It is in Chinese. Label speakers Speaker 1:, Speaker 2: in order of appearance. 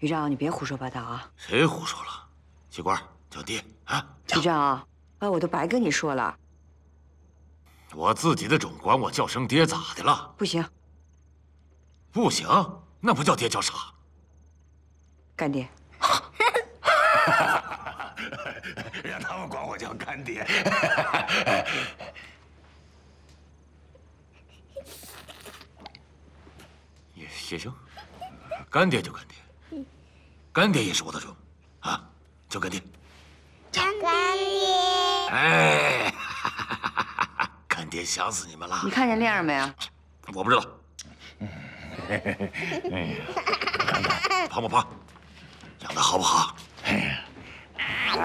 Speaker 1: 于丈，你别胡说八道啊！
Speaker 2: 谁胡说了？七官叫爹啊！
Speaker 1: 于丈，我都白跟你说了，
Speaker 2: 我自己的种管我叫声爹，咋的了？
Speaker 1: 不行，
Speaker 2: 不行，那不叫爹叫啥？
Speaker 1: 干爹。
Speaker 2: 让他们管我叫干爹。也行，干爹就干爹，干爹也是我的种，啊，叫干爹。
Speaker 3: 干爹，
Speaker 2: 哎，干爹想死你们了。
Speaker 1: 你看见亮儿没有？
Speaker 2: 我不知道。胖不胖？养的好不好？